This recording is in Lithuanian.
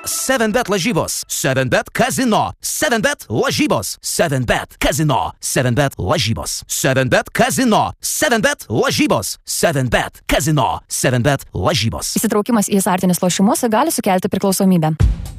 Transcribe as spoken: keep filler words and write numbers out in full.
seven bet lažybos. seven bet kazino. seven bet lažybos. seven bet kazino. seven bet lažybos. seven bet kazino. seven bet lažybos. seven bet kazino. seven bet lažybos. Įsitraukimas į azartinius lošimus gali sukelti priklausomybę.